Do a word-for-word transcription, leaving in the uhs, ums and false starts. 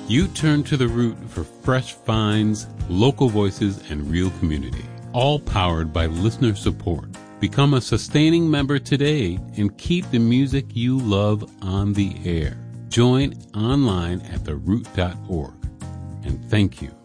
You turn to The Root for fresh finds, local voices, and real community. All powered by listener support. Become a sustaining member today and keep the music you love on the air. Join online at the root dot org. And thank you